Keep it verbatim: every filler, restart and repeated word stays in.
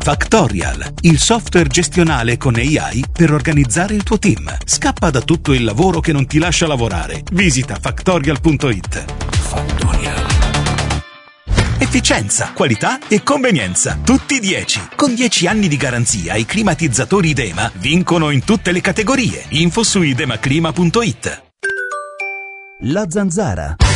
Factorial, il software gestionale con A I per organizzare il tuo team. Scappa da tutto il lavoro che non ti lascia lavorare. Visita factorial punto it. Factorial. Efficienza, qualità e convenienza. Tutti dieci. Con dieci anni di garanzia i climatizzatori Idema vincono in tutte le categorie. Info su idemaclima punto it. La Zanzara.